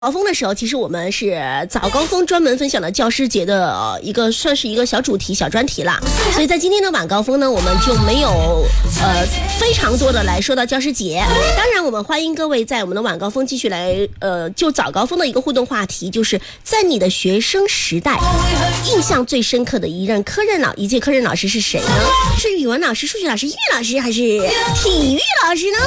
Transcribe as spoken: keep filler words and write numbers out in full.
高峰的时候，其实我们是早高峰专门分享了教师节的、呃、一个算是一个小主题、小专题啦。所以在今天的晚高峰呢，我们就没有呃非常多的来说到教师节。当然，我们欢迎各位在我们的晚高峰继续来呃就早高峰的一个互动话题，就是在你的学生时代，印象最深刻的一任科任老一届科任老师是谁呢？是语文老师、数学老师、英语老师，还是体育老师呢？